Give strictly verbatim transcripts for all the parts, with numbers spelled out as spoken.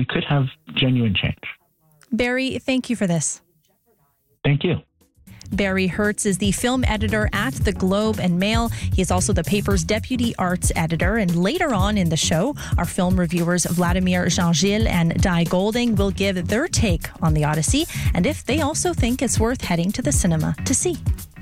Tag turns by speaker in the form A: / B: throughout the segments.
A: could have genuine change.
B: Barry, thank you for this.
A: Thank you.
B: Barry Hertz is the film editor at The Globe and Mail. He is also the paper's deputy arts editor. And later on in the show, our film reviewers Vladimir Jean-Gilles and Di Golding will give their take on the Odyssey and if they also think it's worth heading to the cinema to see.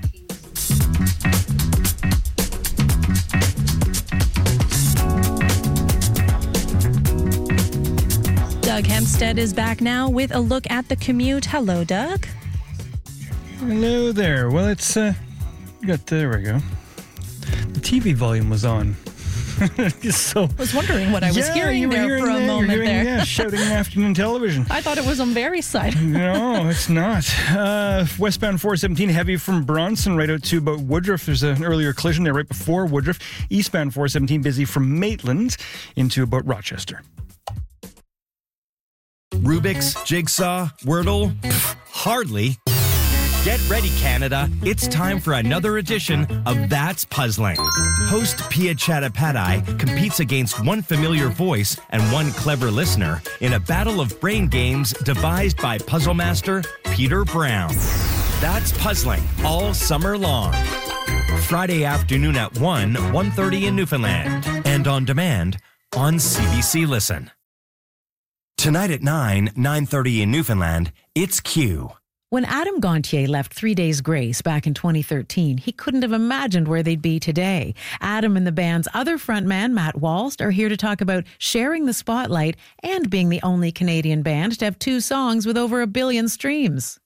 B: Doug Hempstead is back now with a look at the commute. Hello, Doug.
C: Hello there. Well, it's, uh, got, there we go. The T V volume was on. so,
B: I was wondering what I was
C: yeah,
B: hearing
C: you were
B: there
C: hearing
B: for a
C: that.
B: moment
C: You're hearing,
B: there.
C: Yeah, shouting afternoon television.
B: I thought it was on Barry's side.
C: No, it's not. Uh, westbound four seventeen heavy from Bronson right out to about Woodruff. There's an earlier collision there right before Woodruff. Eastbound four seventeen busy from Maitland into about Rochester.
D: Rubik's, Jigsaw, Wordle? Pff, hardly. Get ready, Canada. It's time for another edition of That's Puzzling. Host Pia Chattopadhyay competes against one familiar voice and one clever listener in a battle of brain games devised by puzzle master Peter Brown. That's Puzzling all summer long. Friday afternoon at one, one thirty in Newfoundland. And on demand on C B C Listen. Tonight at nine, nine thirty in Newfoundland, it's Q.
E: When Adam Gontier left Three Days Grace back in twenty thirteen, he couldn't have imagined where they'd be today. Adam and the band's other frontman, Matt Walst, are here to talk about sharing the spotlight and being the only Canadian band to have two songs with over a billion streams.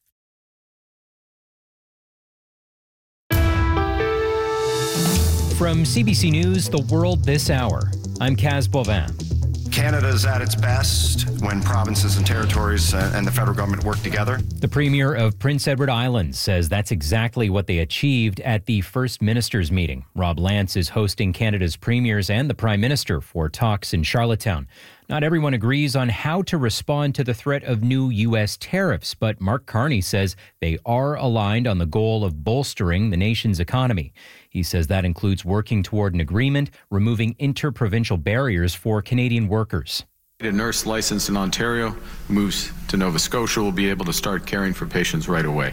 F: From C B C News, The World This Hour, I'm Kaz Bovin.
G: Canada's at its best when provinces and territories and the federal government work together.
F: The Premier of Prince Edward Island says that's exactly what they achieved at the First Ministers' meeting. Rob Lance is hosting Canada's premiers and the Prime Minister for talks in Charlottetown. Not everyone agrees on how to respond to the threat of new U S tariffs, but Mark Carney says they are aligned on the goal of bolstering the nation's economy. He says that includes working toward an agreement, removing interprovincial barriers for Canadian workers.
H: A nurse licensed in Ontario moves to Nova Scotia will be able to start caring for patients right away.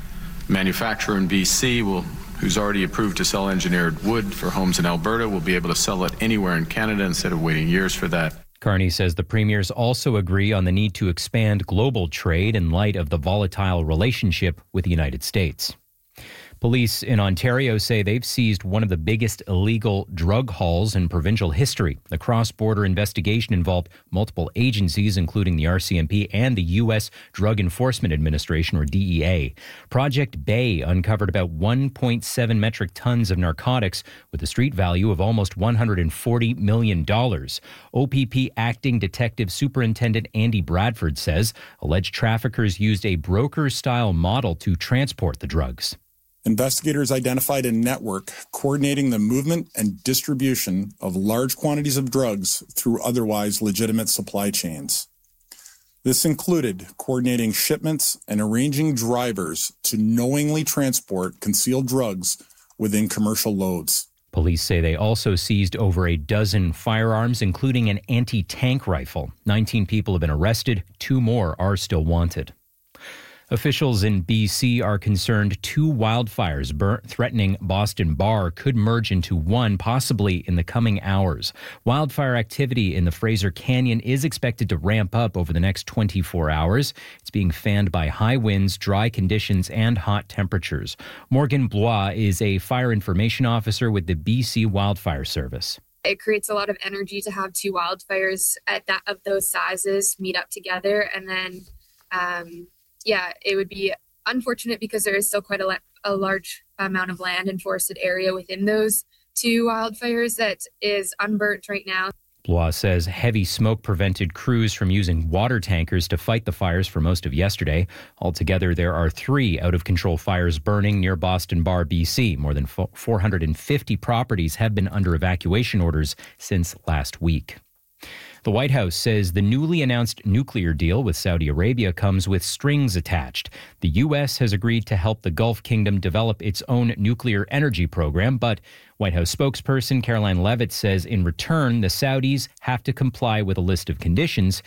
H: A manufacturer in B C will, who's already approved to sell engineered wood for homes in Alberta will be able to sell it anywhere in Canada instead of waiting years for that.
F: Carney says the premiers also agree on the need to expand global trade in light of the volatile relationship with the United States. Police in Ontario say they've seized one of the biggest illegal drug hauls in provincial history. The cross-border investigation involved multiple agencies, including the R C M P and the U S Drug Enforcement Administration, or D E A. Project Bay uncovered about one point seven metric tons of narcotics with a street value of almost one hundred forty million dollars. O P P Acting Detective Superintendent Andy Bradford says alleged traffickers used a broker-style model to transport the drugs.
I: Investigators identified a network coordinating the movement and distribution of large quantities of drugs through otherwise legitimate supply chains. This included coordinating shipments and arranging drivers to knowingly transport concealed drugs within commercial loads.
F: Police say they also seized over a dozen firearms, including an anti-tank rifle. nineteen people have been arrested. Two more are still wanted. Officials in B C are concerned two wildfires bur- threatening Boston Bar could merge into one, possibly in the coming hours. Wildfire activity in the Fraser Canyon is expected to ramp up over the next twenty-four hours. It's being fanned by high winds, dry conditions, and hot temperatures. Morgan Blois is a fire information officer with the B C Wildfire Service.
J: It creates a lot of energy to have two wildfires at that of those sizes meet up together, and then um, yeah, it would be unfortunate because there is still quite a, la- a large amount of land and forested area within those two wildfires that is unburnt right now.
F: Blois says heavy smoke prevented crews from using water tankers to fight the fires for most of yesterday. Altogether, there are three out-of-control fires burning near Boston Bar, B C. More than four hundred fifty properties have been under evacuation orders since last week. The White House says the newly announced nuclear deal with Saudi Arabia comes with strings attached. The U S has agreed to help the Gulf Kingdom develop its own nuclear energy program, but White House spokesperson Caroline Leavitt says in return, the Saudis have to comply with a list of conditions,